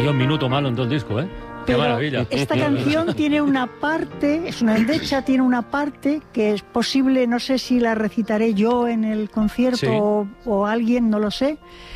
Hay un minuto malo en todo el disco, ¿eh? ¡Qué Pero maravilla! esta canción tiene una parte, es una endecha, tiene una parte que es posible, no sé si la recitaré yo en el concierto Sí. o alguien, no lo sé,